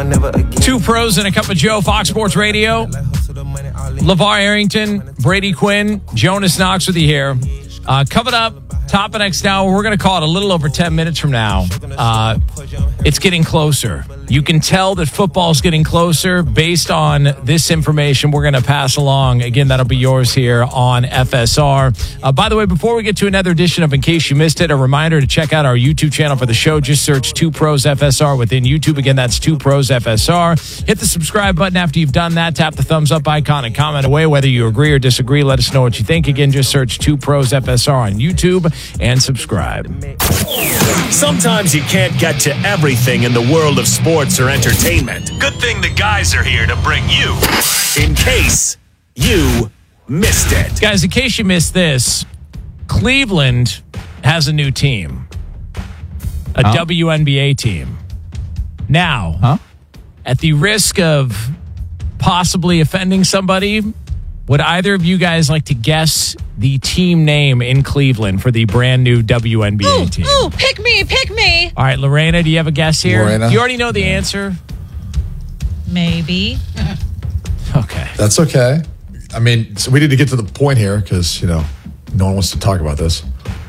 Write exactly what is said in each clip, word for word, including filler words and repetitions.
never again. Two pros and a cup of Joe, Fox Sports Radio. LeVar Arrington, Brady Quinn, Jonas Knox with you here. Uh, coming up, top of next hour, we're going to call it a little over ten minutes from now. Uh, it's getting closer. You can tell that football's getting closer based on this information we're going to pass along. Again, that'll be yours here on F S R. Uh, by the way, before we get to another edition of In Case You Missed It, a reminder to check out our YouTube channel for the show. Just search Two Pros F S R within YouTube. Again, that's Two Pros F S R. Hit the subscribe button after you've done that. Tap the thumbs up icon and comment away whether you agree or disagree. Let us know what you think. Again, just search Two Pros F S R on YouTube and subscribe. Sometimes you can't get to everything in the world of sports or entertainment. Good thing the guys are here to bring you In Case You Missed It. Guys, in case you missed this, Cleveland has a new team. A huh? W N B A team. Now, huh? at the risk of possibly offending somebody, would either of you guys like to guess the team name in Cleveland for the brand new W N B A ooh, team? Ooh, pick me, pick me. All right, Lorena, do you have a guess here? Lorena? Do you already know the answer? Maybe. Okay. That's okay. I mean, so we need to get to the point here because, you know, no one wants to talk about this.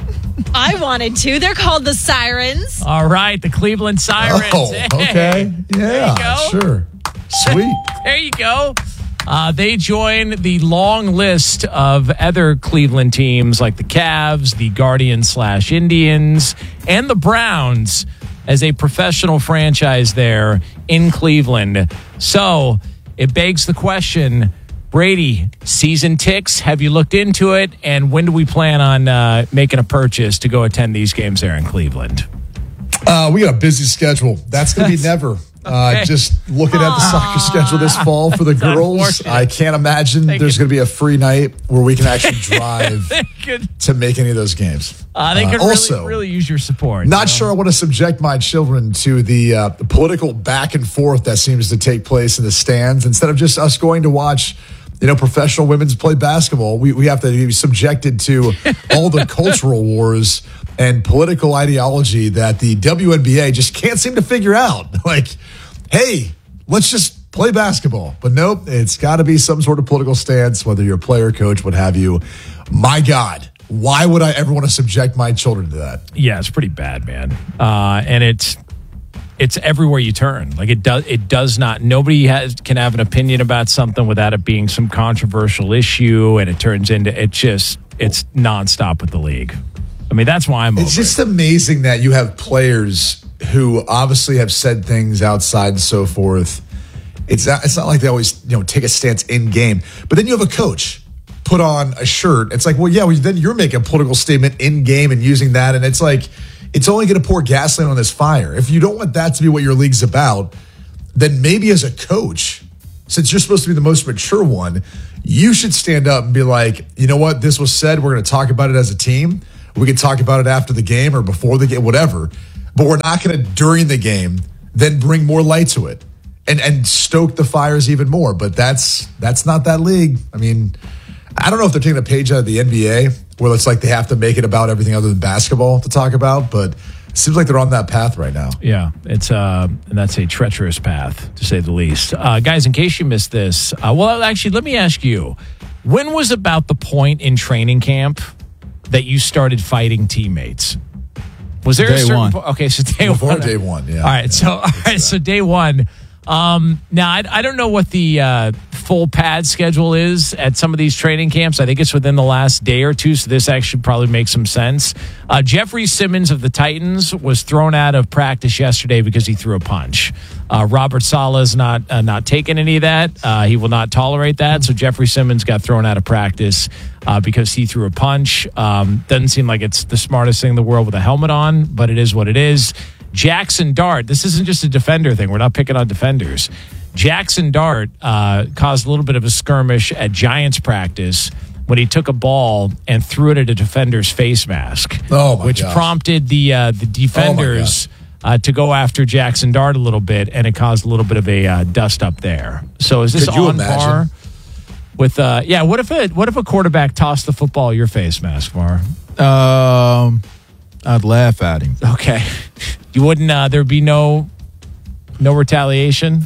I wanted to. They're called the Sirens. All right, the Cleveland Sirens. Oh, okay. Yeah, there you go. Sure. Sweet. There you go. Uh, they join the long list of other Cleveland teams like the Cavs, the Guardians slash Indians, and the Browns as a professional franchise there in Cleveland. So it begs the question, Brady, season ticks. Have you looked into it? And when do we plan on uh, making a purchase to go attend these games there in Cleveland? Uh, we got a busy schedule. That's going to be never. Uh, Okay. Just looking at the soccer schedule this fall for the girls, I can't imagine They there's could- going to be a free night where we can actually drive Could- to make any of those games. uh, they Uh, could also, really, really use your support. Not you know? sure I want to subject my children to the, uh, the political back and forth that seems to take place in the stands. Instead of just us going to watch, you know, professional women's play basketball, we, we have to be subjected to all the cultural wars and political ideology that the W N B A just can't seem to figure out. Like, hey, let's just play basketball. But nope, it's got to be some sort of political stance, whether you're a player, coach, what have you. My God, why would I ever want to subject my children to that? Yeah, it's pretty bad, man. Uh, and it's it's everywhere you turn. Like it does it does not. Nobody has can have an opinion about something without it being some controversial issue, and it turns into it just it's nonstop with the league. I mean, that's why I'm. It's over just it. amazing that you have players who obviously have said things outside and so forth. It's not, it's not like they always, you know, take a stance in game. But then you have a coach put on a shirt. It's like, well, yeah, well, then you're making a political statement in game and using that. And it's like, it's only going to pour gasoline on this fire. If you don't want that to be what your league's about, then maybe as a coach, since you're supposed to be the most mature one, you should stand up and be like, you know what, this was said. We're going to talk about it as a team. We can talk about it after the game or before the game, whatever. But we're not going to, during the game, then bring more light to it and and stoke the fires even more. But that's that's not that league. I mean, I don't know if they're taking a page out of the N B A where it's like they have to make it about everything other than basketball to talk about. But it seems like they're on that path right now. Yeah, it's uh, and that's a treacherous path, to say the least. Uh, guys, in case you missed this, uh, well, actually, let me ask you, when was about the point in training camp that you started fighting teammates? Was there Day a certain one. Po- okay, so day Before one. day one, yeah. All right, Yeah, so all right, so day one. Um, now I, I don't know what the uh, full pad schedule is at some of these training camps. I think it's within the last day or two, so this actually probably makes some sense. Uh, Jeffrey Simmons of the Titans was thrown out of practice yesterday because he threw a punch. Uh, Robert Saleh's not uh, not taking any of that. Uh, he will not tolerate that. So Jeffrey Simmons got thrown out of practice uh, because he threw a punch. Um, doesn't seem like it's the smartest thing in the world with a helmet on, but it is what it is. Jackson Dart, this isn't just a defender thing. We're not picking on defenders. Jackson Dart uh, caused a little bit of a skirmish at Giants practice when he took a ball and threw it at a defender's face mask, Oh, my which gosh. prompted the uh, the defenders uh, to go after Jackson Dart a little bit, and it caused a little bit of a uh, dust up there. So is this Could you on imagine? par with? Uh, yeah, what if a what if a quarterback tossed the football at your face mask, Var? Um, I'd laugh at him. Okay, you wouldn't. Uh, there'd be no No retaliation?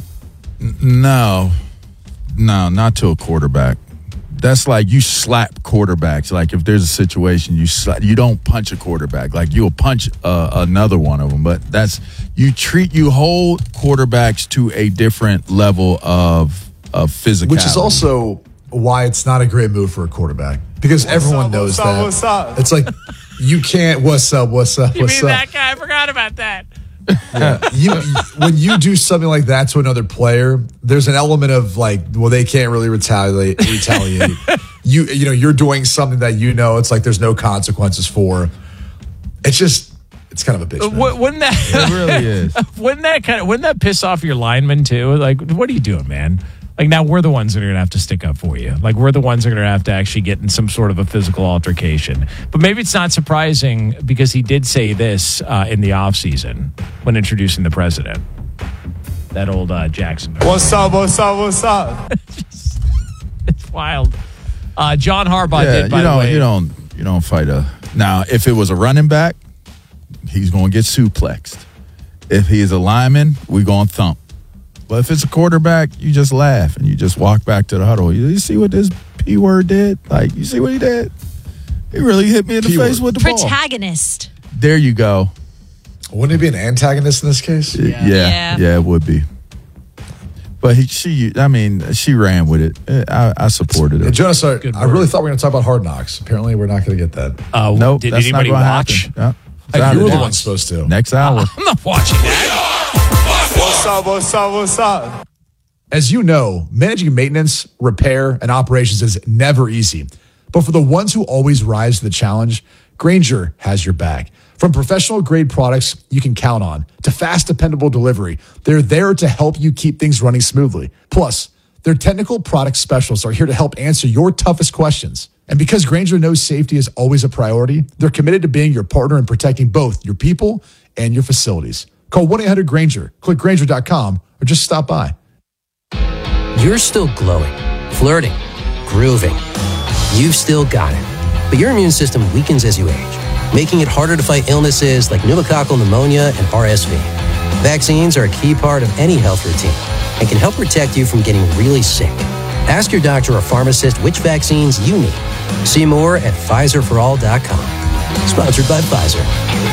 No. No, not to a quarterback. That's like you slap quarterbacks. Like if there's a situation, you slap, you don't punch a quarterback. Like you'll punch uh, another one of them. But that's you treat you hold quarterbacks to a different level of of physicality. Which is also why it's not a great move for a quarterback because what's everyone up, knows that. What's up? It's like you can't. What's up? What's up? You what's mean up? that guy? I forgot about that. Yeah. you, when you do something like that to another player, there's an element of like, well, they can't really retaliate. Retaliate. you, you know, you're doing something that you know it's like there's no consequences for. It's just, it's kind of a bitch. W- wouldn't that? It really is. Wouldn't that kind of? Wouldn't that piss off your linemen too? Like, what are you doing, man? Like now we're the ones that are going to have to stick up for you. Like we're the ones that are going to have to actually get in some sort of a physical altercation. But maybe it's not surprising because he did say this uh, in the offseason when introducing the president. That old uh, Jackson. What's up, what's up, what's up? it's, it's wild. Uh, John Harbaugh yeah, did, by you don't, the way. You don't, you don't fight a... Now, if it was a running back, he's going to get suplexed. If he is a lineman, we're going to thump. But if it's a quarterback, you just laugh and you just walk back to the huddle. You see what this P word did? Like, you see what he did? He really hit me in the P face word. with the ball. Protagonist. There you go. Wouldn't he be an antagonist in this case? Yeah, yeah, yeah, yeah it would be. But he, she, I mean, she ran with it. I, I supported it. Jonas, I, I really thought we were going to talk about Hard Knocks. Apparently, we're not going to get that. Uh, nope, did that's anybody not watch? Yeah. Hey, you were the one supposed to. Next hour. I'm not watching that. What's up, what's up, what's up? As you know, managing maintenance, repair, and operations is never easy. But for the ones who always rise to the challenge, Grainger has your back. From professional-grade products you can count on to fast, dependable delivery, they're there to help you keep things running smoothly. Plus, their technical product specialists are here to help answer your toughest questions. And because Grainger knows safety is always a priority, they're committed to being your partner in protecting both your people and your facilities. Call one eight hundred Grainger, click Grainger dot com, or just stop by. You're still glowing, flirting, grooving. You've still got it. But your immune system weakens as you age, making it harder to fight illnesses like pneumococcal pneumonia and R S V. Vaccines are a key part of any health routine and can help protect you from getting really sick. Ask your doctor or pharmacist which vaccines you need. See more at Pfizer for all dot com. Sponsored by Pfizer.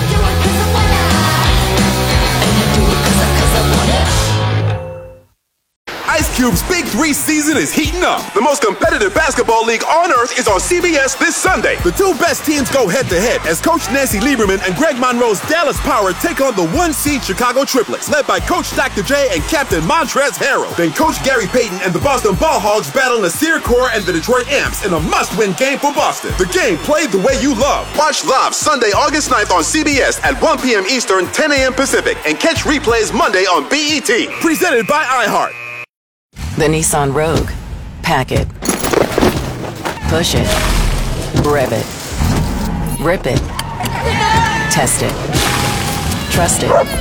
Ice Cube's Big Three season is heating up. The most competitive basketball league on earth is on C B S this Sunday. The two best teams go head-to-head as Coach Nancy Lieberman and Greg Monroe's Dallas Power take on the one-seed Chicago Triplets, led by Coach Doctor J and Captain Montrezl Harrell. Then Coach Gary Payton and the Boston Ball Hogs battle Nasir Kaur and the Detroit Amps in a must-win game for Boston. The game played the way you love. Watch live Sunday, August ninth on C B S at one p.m. Eastern, ten a.m. Pacific, and catch replays Monday on B E T. Presented by iHeart. The Nissan Rogue. Pack it. Push it. Rev it. Rip it. Test it. Trust it.